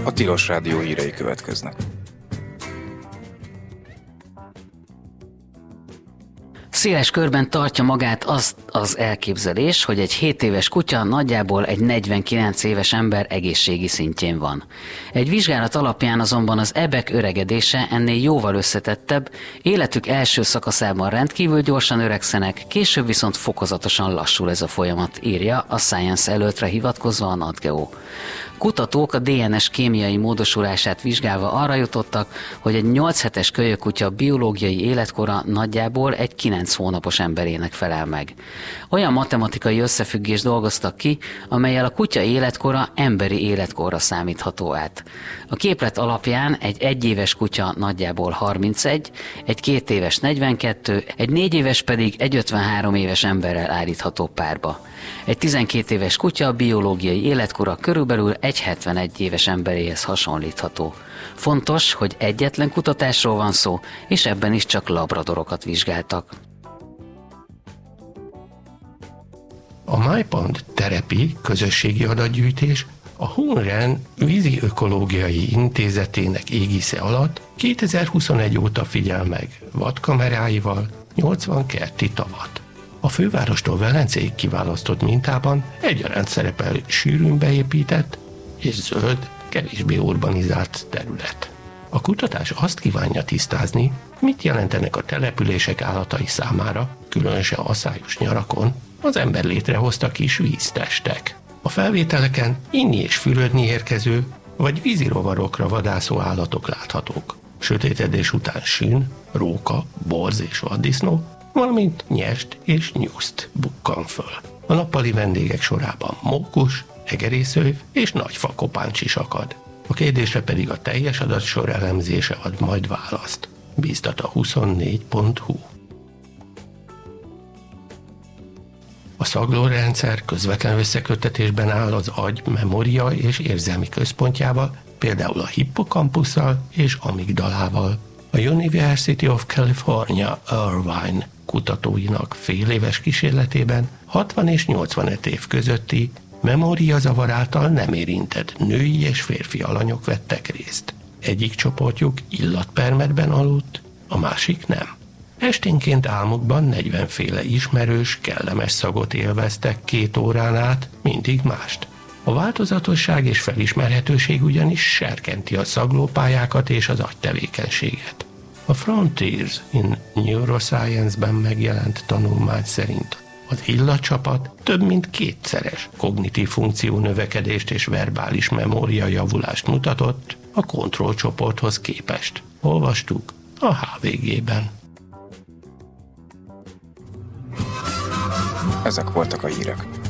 A Tilos Rádió hírei következnek. Széles körben tartja magát az elképzelés, hogy egy 7 éves kutya nagyjából egy 49 éves ember egészségi szintjén van. Egy vizsgálat alapján azonban az ebek öregedése ennél jóval összetettebb, életük első szakaszában rendkívül gyorsan öregszenek, később viszont fokozatosan lassul ez a folyamat, írja a Science Alertre hivatkozva a NatGeo. Kutatók a DNS kémiai módosulását vizsgálva arra jutottak, hogy egy 8 hetes kölyökkutya biológiai életkora nagyjából egy 9 hónapos emberének felel meg. Olyan matematikai összefüggést dolgoztak ki, amellyel a kutya életkora emberi életkorra számítható át. A képlet alapján egy 1 éves kutya nagyjából 31, egy 2 éves 42, egy 4 éves pedig egy 53 éves emberrel állítható párba. Egy 12 éves kutya biológiai életkora körülbelül egy 71 éves emberéhez hasonlítható. Fontos, hogy egyetlen kutatásról van szó, és ebben is csak labradorokat vizsgáltak. A MyPond terepi közösségi adatgyűjtés a Hunren Vízi Ökológiai Intézetének égisze alatt 2021 óta figyel meg vadkameráival 80 kerti tavat. A fővárostól Velencéig kiválasztott mintában egyaránt szerepel sűrűn beépített és zöld, kevésbé urbanizált terület. A kutatás azt kívánja tisztázni, mit jelentenek a települések állatai számára, különösen aszályos nyarakon, az ember létrehozta kis víztestek. A felvételeken inni és fürödni érkező, vagy vízirovarokra vadászó állatok láthatók. Sötétedés után sün, róka, borz és vaddisznó, valamint nyest és nyuszt bukkan föl. A nappali vendégek sorában mókus, egerészőv és nagyfa kopáncs is akad. A kérdésre pedig a teljes adatsor elemzése ad majd választ. Bíztat a 24.hu. A szaglórendszer közvetlen összeköttetésben áll az agy memória és érzelmi központjával, például a hippokampusszal és amigdalával. A University of California, Irvine kutatóinak féléves kísérletében 60 és 85 év közötti memóriazavar által nem érintett női és férfi alanyok vettek részt. Egyik csoportjuk illatpermetben aludt, a másik nem. Esténként álmukban 40 féle ismerős, kellemes szagot élveztek 2 órán át, mindig mást. A változatosság és felismerhetőség ugyanis serkenti a szaglópályákat és az agytevékenységet. A Frontiers in Neuroscience-ben megjelent tanulmány szerint az illatcsapat több mint 2-szeres kognitív funkció növekedést és verbális memória javulást mutatott a kontrollcsoporthoz képest. Olvastuk a HVG-ben. Ezek voltak a hírek.